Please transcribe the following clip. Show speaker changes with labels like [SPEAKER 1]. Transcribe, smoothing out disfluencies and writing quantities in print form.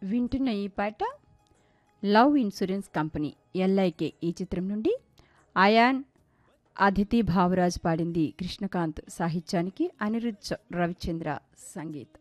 [SPEAKER 1] వింటున్న ఈ పాట లవ్ ఇన్సూరెన్స్ కంపెనీ ఎల్ఐకే ఈ చిత్రం నుండి అయాన్ అదితి భావరాజ్ పాడింది. కృష్ణకాంత్ సాహిత్యానికి అనిరుద్ధ్ రవిచంద్ర సంగీతం.